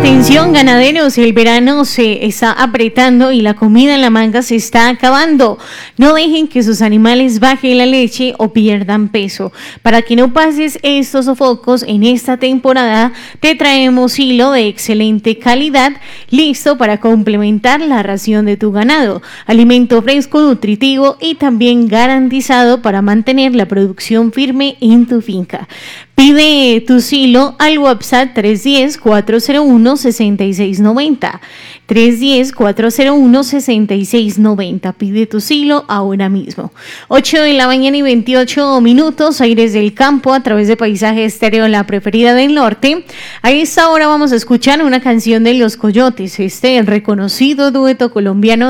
Atención ganaderos, el verano se está apretando y la comida en la manga se está acabando. No dejen que sus animales bajen la leche o pierdan peso. Para que no pases estos sofocos en esta temporada, te traemos hilo de excelente calidad, listo para complementar la ración de tu ganado. Alimento fresco, nutritivo y también garantizado para mantener la producción firme en tu finca. Pide tu silo al WhatsApp 310-401-6690. 310-401-6690. Pide tu silo ahora mismo. 8 de la mañana y 28 minutos, aires del campo a través de Paisaje Estéreo, la preferida del norte. A esta hora vamos a escuchar una canción de Los Coyotes, el reconocido dueto colombiano